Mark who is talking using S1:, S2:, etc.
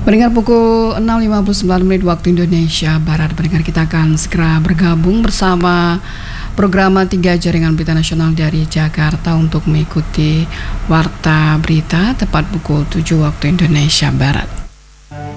S1: Pendengar pukul 6.59 waktu Indonesia Barat. Pendengar, kita akan segera bergabung bersama program 3 Jaringan Berita Nasional dari Jakarta untuk mengikuti Warta Berita tepat pukul 7 waktu Indonesia Barat.